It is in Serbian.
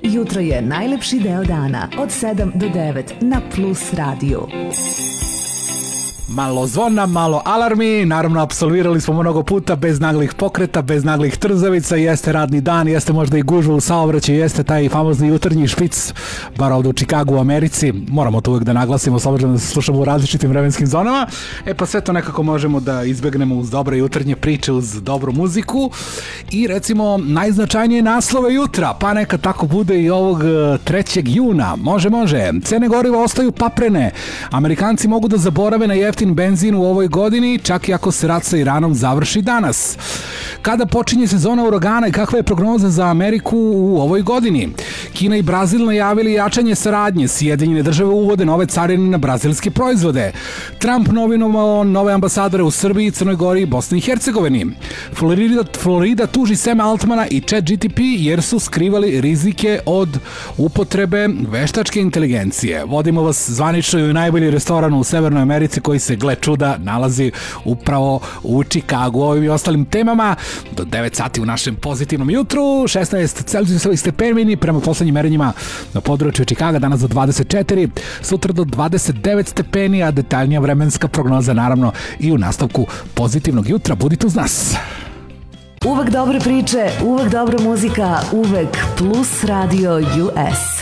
Jutro je najlepši deo dana od 7 do 9 na Plus radiju. Malo zvona, malo alarmi, naravno apsolvirali smo mnogo puta bez naglih pokreta, bez naglih trzavica, jeste radni dan, jeste možda i gužva u saobraćaju, jeste taj famozni jutarnji špic, bar ovde u Čikagu u Americi, moramo to uvek da naglasimo, s obzirom da se slušamo u različitim vremenskim zonama, pa sve to nekako možemo da izbegnemo uz dobre jutarnje priče, uz dobru muziku i recimo najznačajnije naslove jutra, pa neka tako bude i ovog 3. juna, može, cene goriva ostaju paprene, Amerikanci mogu da zaborave na jeftin benzin u ovoj godini, čak i ako se rat sa Iranom završi danas. Kada počinje sezona uragana i kakva je prognoza za Ameriku u ovoj godini? Kina i Brazil najavili jačanje saradnje, Sjedinjene države uvode nove carine na brazilske proizvode. Trump novinovao nove ambasadore u Srbiji, Crnoj Gori i Bosni i Hercegovini. Florida tuži Sama Altmana i ChatGPT jer su skrivali rizike od upotrebe veštačke inteligencije. Vodimo vas zvanično i u najbolji restoran u Severnoj Americi koji se, gle čuda, nalazi upravo u Čikagu. Ovim i ostalim temama do 9 sati u našem pozitivnom jutru, 16 Celzijusovih stepeni prema poslednjim merenjima na području Čikaga, danas do 24, sutra do 29 stepeni, a detaljnija vremenska prognoza naravno i u nastavku pozitivnog jutra. Budite uz nas. Uvek dobre priče, uvek dobra muzika, uvek Plus Radio US.